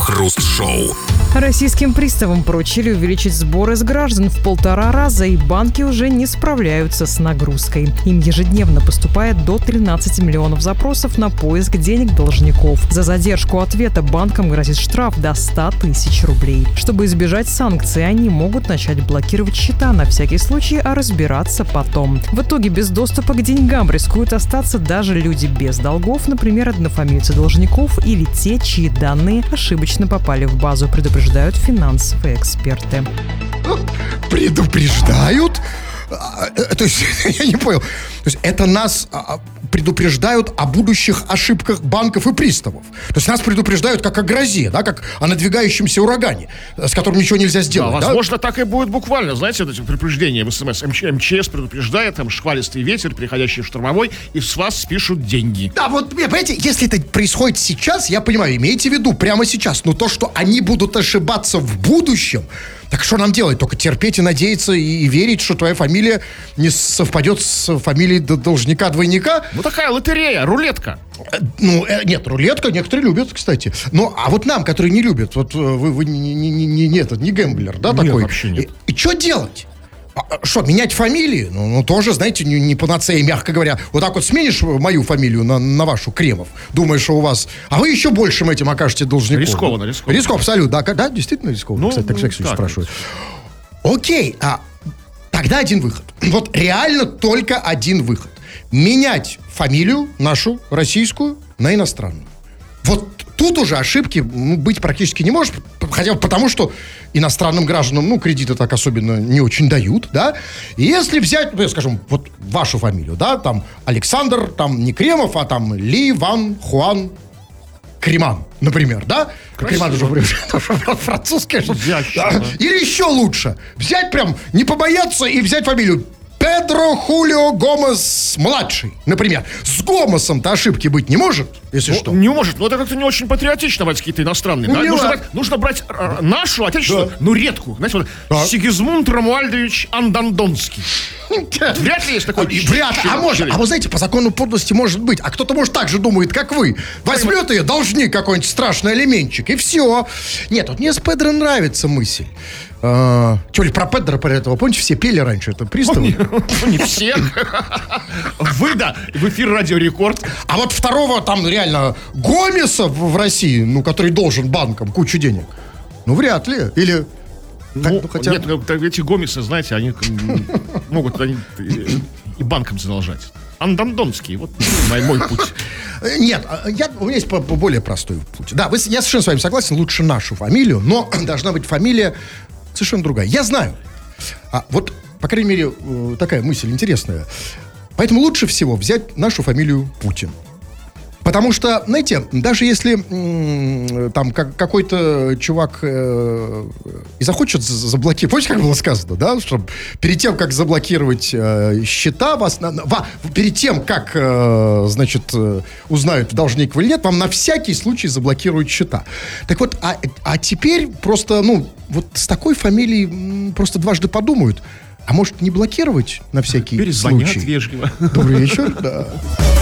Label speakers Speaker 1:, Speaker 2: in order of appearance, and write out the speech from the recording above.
Speaker 1: Крем-хруст-шоу.
Speaker 2: Российским приставам поручили увеличить сборы с граждан в 1,5 раза, и банки уже не справляются с нагрузкой. Им ежедневно поступает до 13 миллионов запросов на поиск денег должников. За задержку ответа банкам грозит штраф до 100 тысяч рублей. Чтобы избежать санкций, они могут начать блокировать счета на всякий случай, а разбираться потом. В итоге без доступа к деньгам рискуют остаться даже люди без долгов, например, однофамильцы должников или те, чьи данные ошибочно попали в базу, предупреждают финансовые эксперты.
Speaker 3: Предупреждают? То есть, я не понял. То есть, это нас предупреждают о будущих ошибках банков и приставов. То есть, нас предупреждают как о грозе, да, как о надвигающемся урагане, с которым ничего нельзя сделать.
Speaker 4: Да, возможно, так и будет буквально. Знаете, вот эти предупреждения в СМС. МЧС предупреждает, там, шквалистый ветер, переходящий в штормовой, и с вас спишут деньги.
Speaker 3: Да, вот, понимаете, если это происходит сейчас, я понимаю, имейте в виду прямо сейчас, но то, что они будут ошибаться в будущем, так что нам делать? Только терпеть и надеяться и верить, что твоя фамилия не совпадет с фамилией должника-двойника?
Speaker 4: Ну, такая лотерея, рулетка.
Speaker 3: Нет, рулетка некоторые любят, кстати. Ну, а вот нам, которые не любят, вот вы не гэмблер, да,
Speaker 4: нет,
Speaker 3: такой?
Speaker 4: Вообще нет.
Speaker 3: И что делать? Что, менять фамилии? Ну, тоже, знаете, не панацея, мягко говоря. Вот так вот сменишь мою фамилию на вашу, Кремов, думаешь, что у вас... А вы еще большим этим окажете должником.
Speaker 4: Рискованно.
Speaker 3: Рискованно, абсолютно. Да, действительно рискованно, кстати, так всякий случай спрашиваю. Окей, тогда один выход. Вот реально только один выход. Менять фамилию нашу, российскую, на иностранную. Вот тут уже ошибки быть практически не может, хотя бы потому, что иностранным гражданам, кредиты так особенно не очень дают, да. И если взять, скажем, вот вашу фамилию, да, там Александр, там не Кремов, а там Ли Ван Хуан Креман, например, да? Креман уже французская. Или еще лучше, взять прям, не побояться и взять фамилию Педро Хулио Гомес-младший, например. С Гомесом-то ошибки быть не может, если что.
Speaker 4: Не может, но это как-то не очень патриотично брать какие-то иностранные. Да? Нужно брать нашу, отечественную, редкую. Знаете, вот Сигизмунд Ромуальдович Андандонский. Вряд ли есть такой.
Speaker 3: Вряд ли. А может, вы знаете, по закону подлости может быть. А кто-то, может, так же думает, как вы. Возьмет ее, должник какой-нибудь страшный элементчик, и все. Нет, вот мне с Педро нравится мысль. Что ли, про Педро, про этого, помните, все пели раньше, это приставы?
Speaker 4: Не все. Вы, да, в эфир Радио Рекорд.
Speaker 3: А вот второго там реально Гомеса в России, который должен банкам кучу денег, вряд ли. Или...
Speaker 4: Нет, эти Гомесы, знаете, они могут и банкам задолжать. Андандонский, вот мой путь.
Speaker 3: Нет, у меня есть более простой путь. Да, я совершенно с вами согласен, лучше нашу фамилию, но должна быть фамилия совершенно другая. Я знаю. Вот, по крайней мере, такая мысль интересная. Поэтому лучше всего взять нашу фамилию Путин. Потому что, знаете, даже если там какой-то чувак и захочет заблокировать... Помните, как было сказано, да? Что перед тем, как заблокировать счета, перед тем, как, узнают, должник вы или нет, вам на всякий случай заблокируют счета. Так вот, а теперь просто, вот с такой фамилией просто дважды подумают. А может, не блокировать на всякий случай?
Speaker 4: Перезвонят вежливо.
Speaker 3: Добрый вечер, да.